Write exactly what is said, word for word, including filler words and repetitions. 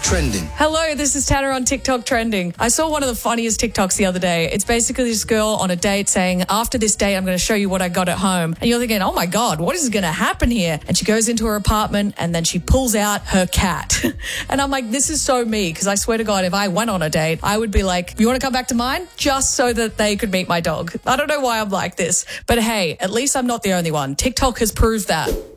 Trending. Hello, this is Tanner on TikTok Trending. I saw one of the funniest TikToks the other day. It's basically this girl on a date saying, after this date, I'm going to show you what I got at home. And you're thinking, oh my God, what is going to happen here? And she goes into her apartment and then she pulls out her cat. And I'm like, this is so me, because I swear to God, if I went on a date, I would be like, you want to come back to mine? Just so that they could meet my dog. I don't know why I'm like this, but hey, at least I'm not the only one. TikTok has proved that.